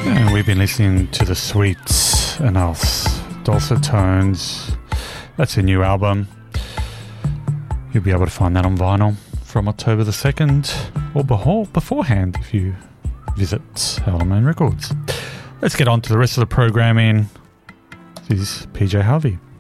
And we've been listening to the Sweets and Us, Dulcet Tones. That's a new album. You'll be able to find that on vinyl from October the 2nd or beforehand if you visit Howler Moon Records. Let's get on to the rest of the programming. This is PJ Harvey.